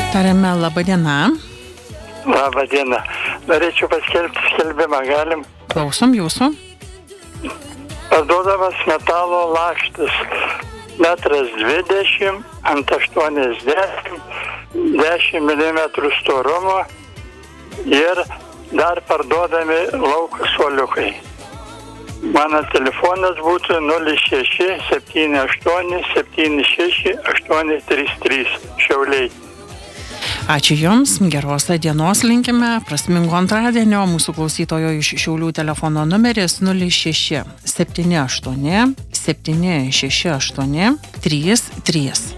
Tariame, laba diena. Labą dieną. Norėčiau paskelbti skelbimą, galim? Klausom jūsų. Parduodamas metalo lakštas 1,20 m ant 80, 10 mm storumo ir dar parduodami lauko suoliukai. Mano telefonas būtų 06 78 76 833 Šiauliai. Ačiū Jums, geros dienos linkime, prasmingo antradienio. Mūsų klausytojo iš Šiaulių telefono numeris 06 78 768 33.